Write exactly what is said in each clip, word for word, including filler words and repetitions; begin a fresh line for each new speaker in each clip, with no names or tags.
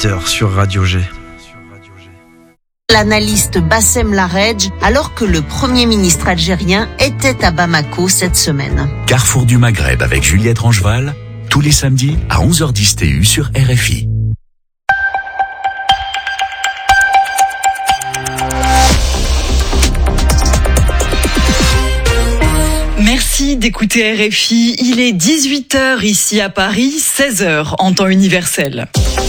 dix-huit heures sur Radio G.
L'analyste Bassem Laredj, alors que le Premier ministre algérien était à Bamako cette semaine.
Carrefour du Maghreb avec Juliette Rangeval, tous les samedis à onze heures dix T U sur R F I.
Merci d'écouter R F I. Il est dix-huit heures ici à Paris, seize heures en temps universel.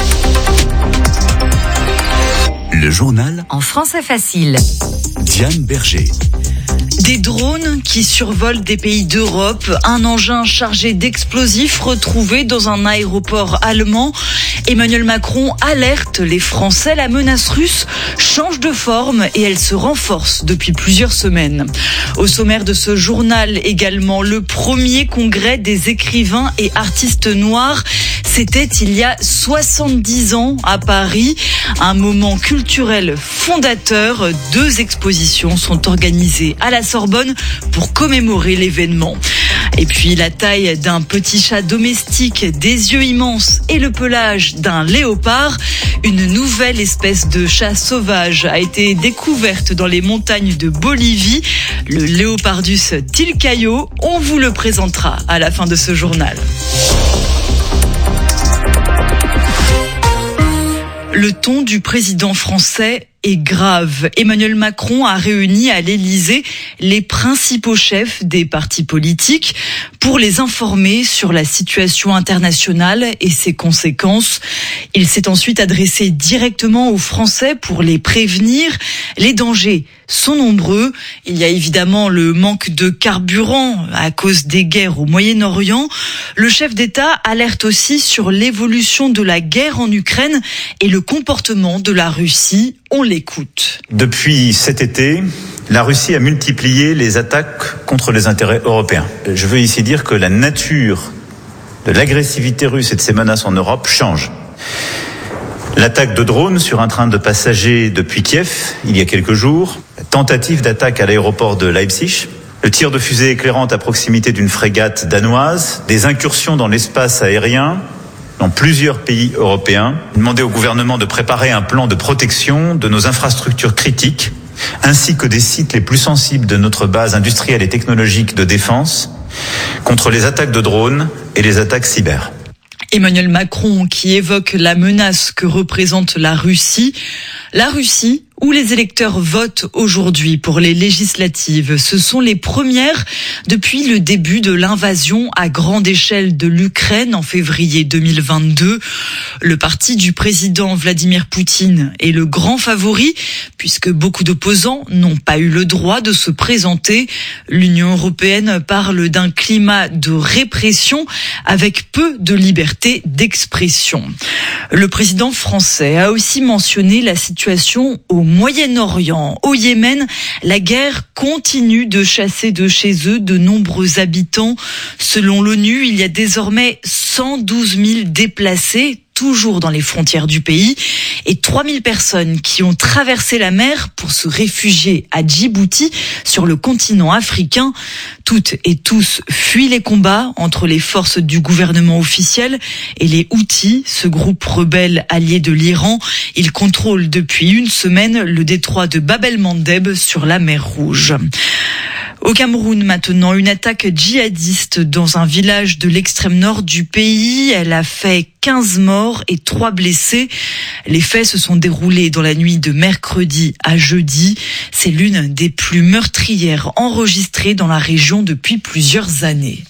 Le journal
en français facile.
Diane Berger.
Des drones qui survolent des pays d'Europe, un engin chargé d'explosifs retrouvé dans un aéroport allemand. Emmanuel Macron alerte les Français. La menace russe change de forme et elle se renforce depuis plusieurs semaines. Au sommaire de ce journal également, le premier congrès des écrivains et artistes noirs. C'était il y a soixante-dix ans à Paris, un moment culturel fondateur. Deux expositions sont organisées à la Sorbonne pour commémorer l'événement. Et puis la taille d'un petit chat domestique, des yeux immenses et le pelage d'un léopard. Une nouvelle espèce de chat sauvage a été découverte dans les montagnes de Bolivie, le Léopardus tilcaio. On vous le présentera à la fin de ce journal. Le ton du président français est grave. Emmanuel Macron a réuni à l'Élysée les principaux chefs des partis politiques pour les informer sur la situation internationale et ses conséquences. Il s'est ensuite adressé directement aux Français pour les prévenir. Les dangers sont nombreux. Il y a évidemment le manque de carburant à cause des guerres au Moyen-Orient. Le chef d'État alerte aussi sur l'évolution de la guerre en Ukraine et le comportement de la Russie. On l'écoute.
Depuis cet été, la Russie a multiplié les attaques contre les intérêts européens. Je veux ici dire que la nature de l'agressivité russe et de ses menaces en Europe change. L'attaque de drones sur un train de passagers depuis Kiev, il y a quelques jours, la tentative d'attaque à l'aéroport de Leipzig, le tir de fusée éclairante à proximité d'une frégate danoise, des incursions dans l'espace aérien dans plusieurs pays européens, demander au gouvernement de préparer un plan de protection de nos infrastructures critiques, ainsi que des sites les plus sensibles de notre base industrielle et technologique de défense, contre les attaques de drones et les attaques cyber.
Emmanuel Macron qui évoque la menace que représente la Russie. La Russie, où les électeurs votent aujourd'hui pour les législatives. Ce sont les premières depuis le début de l'invasion à grande échelle de l'Ukraine en février deux mille vingt-deux. Le parti du président Vladimir Poutine est le grand favori puisque beaucoup d'opposants n'ont pas eu le droit de se présenter. L'Union européenne parle d'un climat de répression avec peu de liberté d'expression. Le président français a aussi mentionné la situation au Moyen-Orient. Au Yémen, la guerre continue de chasser de chez eux de nombreux habitants. Selon l'ONU, il y a désormais cent douze mille déplacés, toujours dans les frontières du pays, et trois mille personnes qui ont traversé la mer pour se réfugier à Djibouti, sur le continent africain. Toutes et tous fuient les combats entre les forces du gouvernement officiel et les Houthis, ce groupe rebelle allié de l'Iran. Ils contrôlent depuis une semaine le détroit de Bab el-Mandeb sur la mer Rouge. Au Cameroun maintenant, une attaque djihadiste dans un village de l'extrême nord du pays. Elle a fait quinze morts et trois blessés. Les faits se sont déroulés dans la nuit de mercredi à jeudi. C'est l'une des plus meurtrières enregistrées dans la région depuis plusieurs années.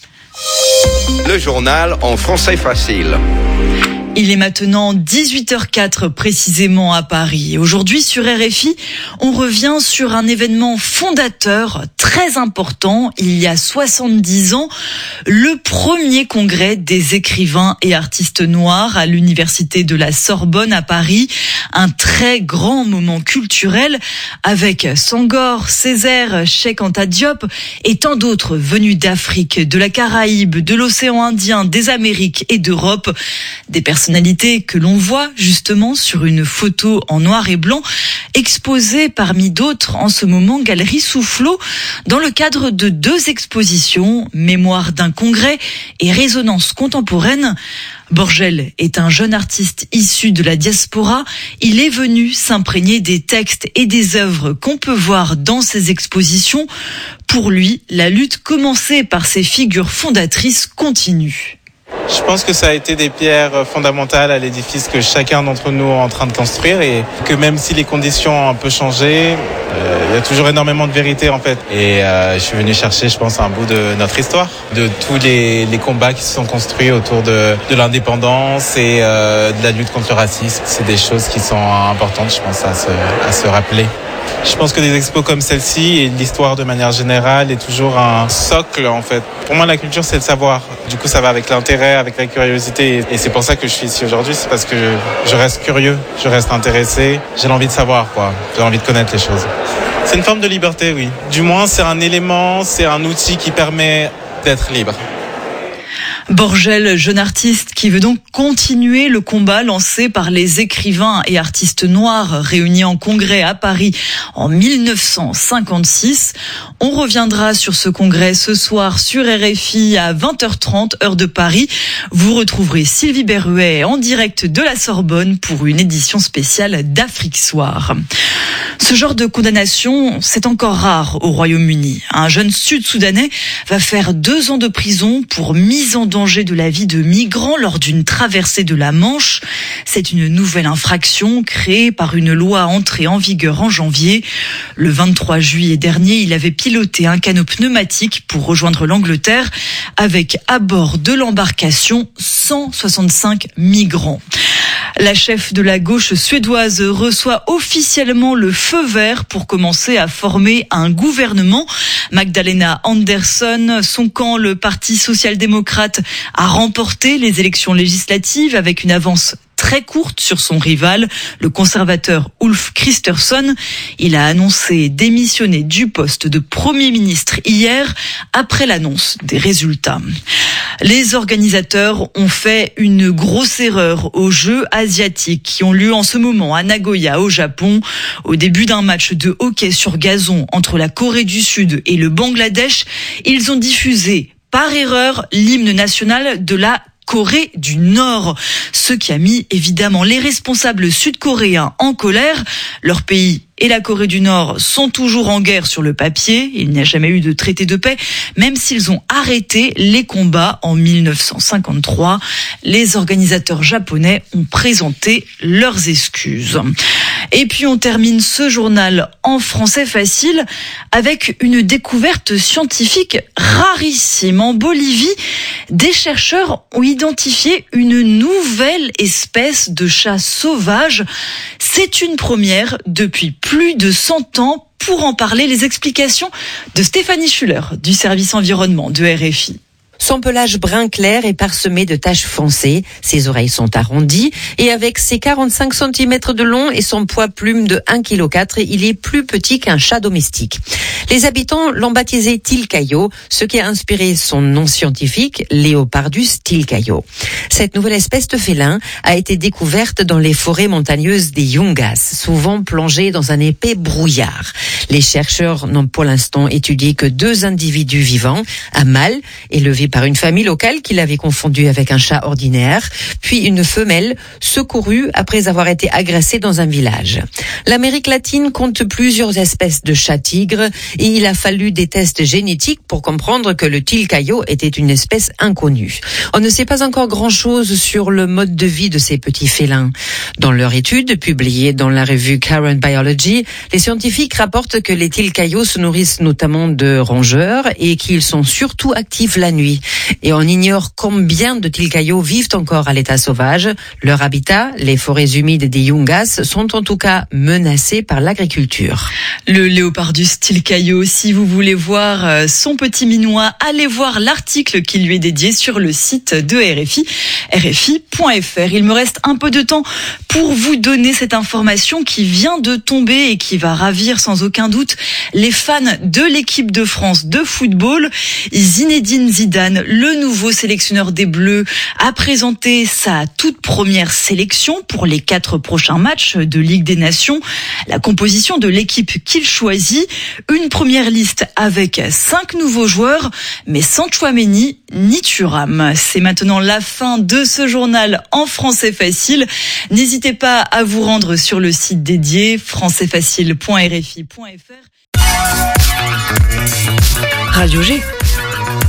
Le journal en français facile.
Il est maintenant dix-huit heures quatre précisément à Paris. Aujourd'hui sur R F I, on revient sur un événement fondateur très important. Il y a soixante-dix ans, le premier congrès des écrivains et artistes noirs à l'université de la Sorbonne à Paris. Un très grand moment culturel avec Senghor, Césaire, Cheikh Anta Diop et tant d'autres venus d'Afrique, de la Caraïbe, de l'océan Indien, des Amériques et d'Europe. Des personnes personnalité que l'on voit justement sur une photo en noir et blanc, exposée parmi d'autres en ce moment Galerie Soufflot, dans le cadre de deux expositions, Mémoire d'un congrès et Résonance contemporaine. Borgel est un jeune artiste issu de la diaspora. Il est venu s'imprégner des textes et des œuvres qu'on peut voir dans ces expositions. Pour lui, la lutte commencée par ces figures fondatrices continue.
Je pense que ça a été des pierres fondamentales à l'édifice que chacun d'entre nous est en train de construire et que même si les conditions ont un peu changé, euh, il y a toujours énormément de vérité en fait. Et euh, je suis venu chercher, je pense, un bout de notre histoire, de tous les, les combats qui se sont construits autour de, de l'indépendance et euh, de la lutte contre le racisme. C'est des choses qui sont importantes, je pense, à se, à se rappeler. Je pense que des expos comme celle-ci et l'histoire de manière générale est toujours un socle en fait. Pour moi, la culture, c'est le savoir. Du coup, ça va avec l'intérêt, avec la curiosité. Et c'est pour ça que je suis ici aujourd'hui. C'est parce que je reste curieux, je reste intéressé. J'ai envie de savoir, quoi. J'ai envie de connaître les choses. C'est une forme de liberté, oui. Du moins, c'est un élément, c'est un outil qui permet d'être libre.
Borgel, jeune artiste qui veut donc continuer le combat lancé par les écrivains et artistes noirs réunis en congrès à Paris en mille neuf cent cinquante-six. On reviendra sur ce congrès ce soir sur R F I à vingt heures trente, heure de Paris. Vous retrouverez Sylvie Berruet en direct de la Sorbonne pour une édition spéciale d'Afrique Soir. Ce genre de condamnation, c'est encore rare au Royaume-Uni. Un jeune Sud-Soudanais va faire deux ans de prison pour mise en danger de la vie de migrants lors d'une traversée de la Manche. C'est une nouvelle infraction créée par une loi entrée en vigueur en janvier. Le vingt-trois juillet dernier, il avait piloté un canot pneumatique pour rejoindre l'Angleterre avec à bord de l'embarcation cent soixante-cinq migrants. La chef de la gauche suédoise reçoit officiellement le feu vert pour commencer à former un gouvernement. Magdalena Andersson, son camp, le Parti social-démocrate, a remporté les élections législatives avec une avance très courte sur son rival, le conservateur Ulf Kristersson. Il a annoncé démissionner du poste de Premier ministre hier après l'annonce des résultats. Les organisateurs ont fait une grosse erreur aux Jeux asiatiques qui ont lieu en ce moment à Nagoya au Japon. Au début d'un match de hockey sur gazon entre la Corée du Sud et le Bangladesh, ils ont diffusé par erreur l'hymne national de la Corée du Nord, ce qui a mis évidemment les responsables sud-coréens en colère. Leur pays et la Corée du Nord sont toujours en guerre sur le papier. Il n'y a jamais eu de traité de paix, même s'ils ont arrêté les combats en mille neuf cent cinquante-trois. Les organisateurs japonais ont présenté leurs excuses. Et puis on termine ce journal en français facile avec une découverte scientifique rarissime. En Bolivie, des chercheurs ont identifié une nouvelle espèce de chat sauvage. C'est une première depuis plus de cent ans. Pour en parler, les explications de Stéphanie Schuller du service environnement de R F I.
Son pelage brun clair est parsemé de taches foncées, ses oreilles sont arrondies et avec ses quarante-cinq centimètres de long et son poids plume de un virgule quatre kilos, il est plus petit qu'un chat domestique. Les habitants l'ont baptisé Tilcayo, ce qui a inspiré son nom scientifique, Leopardus tilcayo. Cette nouvelle espèce de félin a été découverte dans les forêts montagneuses des Yungas, souvent plongées dans un épais brouillard. Les chercheurs n'ont pour l'instant étudié que deux individus vivants, un mâle élevé par une famille locale qui l'avait confondu avec un chat ordinaire, puis une femelle secourue après avoir été agressée dans un village. L'Amérique latine compte plusieurs espèces de chats tigres et il a fallu des tests génétiques pour comprendre que le tilcayo était une espèce inconnue. On ne sait pas encore grand-chose sur le mode de vie de ces petits félins. Dans leur étude publiée dans la revue Current Biology, les scientifiques rapportent que les tilcayos se nourrissent notamment de rongeurs et qu'ils sont surtout actifs la nuit. Et on ignore combien de tilcayos vivent encore à l'état sauvage. Leur habitat, les forêts humides des Yungas, sont en tout cas menacés par l'agriculture.
Le Leopardus tilcayo, si vous voulez voir son petit minois, allez voir l'article qui lui est dédié sur le site de R F I, R F I point F R. Il me reste un peu de temps pour vous donner cette information qui vient de tomber et qui va ravir sans aucun doute les fans de l'équipe de France de football. Zinedine Zidane Zidane, le nouveau sélectionneur des Bleus, a présenté sa toute première sélection pour les quatre prochains matchs de Ligue des Nations. La composition de l'équipe qu'il choisit, une première liste avec cinq nouveaux joueurs, mais sans Tchouaméni ni Thuram. C'est maintenant la fin de ce journal en français facile. N'hésitez pas à vous rendre sur le site dédié français facile point r f i point f r.
Radio G.